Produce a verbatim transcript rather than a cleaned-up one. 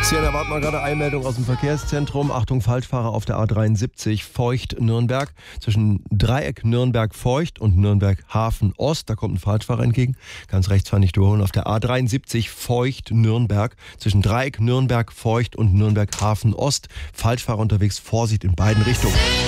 Sienna, warte mal gerade Einmeldung aus dem Verkehrszentrum. Achtung, Falschfahrer auf der A dreiundsiebzig Feucht-Nürnberg. Zwischen Dreieck Nürnberg-Feucht und Nürnberg-Hafen-Ost. Da kommt ein Falschfahrer entgegen. Ganz rechts fahren nicht überholen. Auf der A dreiundsiebzig Feucht-Nürnberg. Zwischen Dreieck Nürnberg-Feucht und Nürnberg-Hafen-Ost. Falschfahrer unterwegs. Vorsicht in beiden Richtungen.